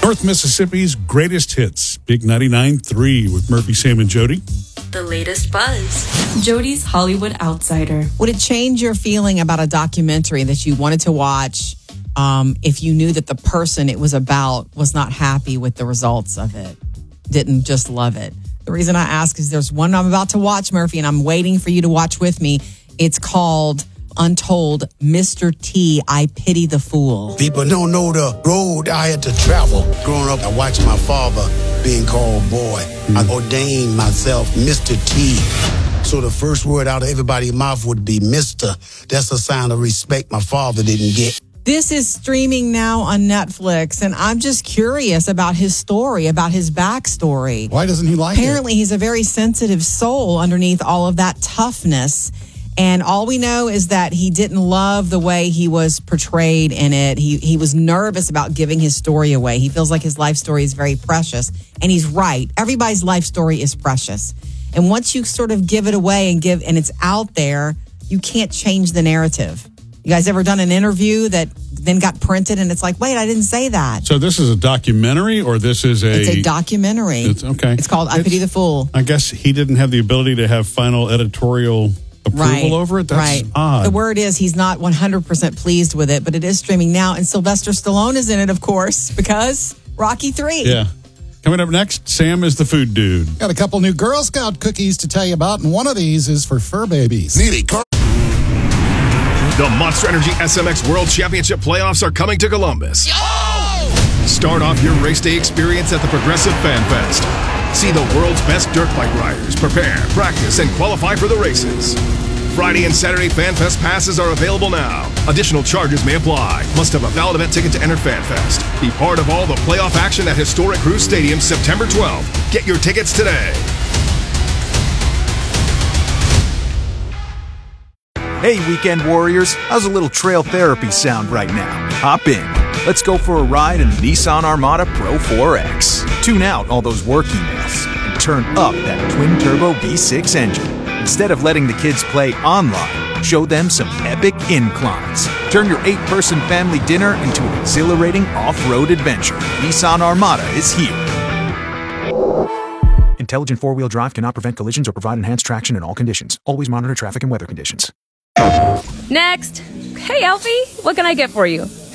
North Mississippi's greatest hits. Big 99.3 with Murphy, Sam, and Jody. The latest buzz. Jody's Hollywood Outsider. Would it change your feeling about a documentary that you wanted to watch if you knew that the person it was about was not happy with the results of it? Didn't just love it? The reason I ask is there's one I'm about to watch, Murphy, and I'm waiting for you to watch with me. It's called Untold, Mr. T, I Pity the Fool. People don't know the road I had to travel. Growing up, I watched my father being called boy. I ordained myself Mr. T. So the first word out of everybody's mouth would be Mr. That's a sign of respect my father didn't get. This is streaming now on Netflix, and I'm just curious about his story, about his backstory. Why doesn't he like it? Apparently, he's a very sensitive soul underneath all of that toughness. And all we know is that he didn't love the way he was portrayed in it. He was nervous about giving his story away. He feels like his life story is very precious. And he's right. Everybody's life story is precious. And once you sort of give it away and it's out there, you can't change the narrative. You guys ever done an interview that then got printed and it's like, wait, I didn't say that? So this is a documentary or this is It's a documentary. Okay. It's called I Pity the Fool. I guess he didn't have the ability to have final editorial approval over it? That's odd. The word is he's not 100% pleased with it, but it is streaming now. And Sylvester Stallone is in it, of course, because Rocky 3. Yeah. Coming up next, Sam is the food dude. Got a couple new Girl Scout cookies to tell you about, and one of these is for fur babies. The Monster Energy SMX World Championship playoffs are coming to Columbus. Start off your race day experience at the Progressive Fan Fest. See the world's best dirt bike riders prepare, practice, and qualify for the races. Friday and Saturday Fan Fest passes are available now. Additional charges may apply. Must have a valid event ticket to enter Fan Fest. Be part of all the playoff action at historic Cruz Stadium September 12th. Get your tickets today. Hey, weekend warriors, how's a little trail therapy sound right now? Hop in. Let's go for a ride in the Nissan Armada Pro 4X. Tune out all those work emails and turn up that twin-turbo V6 engine. Instead of letting the kids play online, show them some epic inclines. Turn your 8-person family dinner into an exhilarating off-road adventure. Nissan Armada is here. Intelligent four-wheel drive cannot prevent collisions or provide enhanced traction in all conditions. Always monitor traffic and weather conditions. Next. Hey, Elfie, what can I get for you?